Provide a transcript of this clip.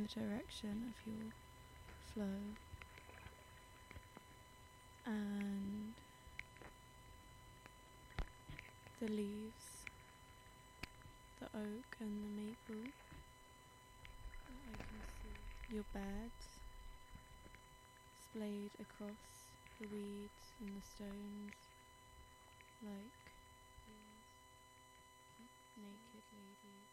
the direction of your flow, and the leaves, the oak and the maple that I can see, your beds splayed across the weeds and the stones like these naked ladies.